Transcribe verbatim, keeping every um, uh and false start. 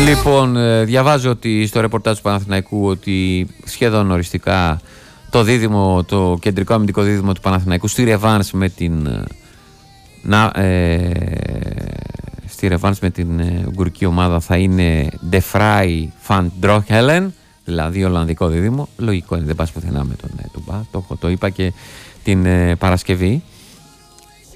Λοιπόν, διαβάζω ότι στο ρεπορτάζ του Παναθηναϊκού ότι σχεδόν οριστικά το δίδυμο, το κεντρικό αμυντικό δίδυμο του Παναθηναϊκού στη ρεβάνς με την να, ε, στη ρεβάνς με την ε, ουγγουρική ομάδα θα είναι De Vrij van Drongelen, δηλαδή Ολλανδικό δίδυμο. Λογικό είναι, δεν πας πουθενά με τον ε, Τουμπά, το, το είπα και την ε, Παρασκευή.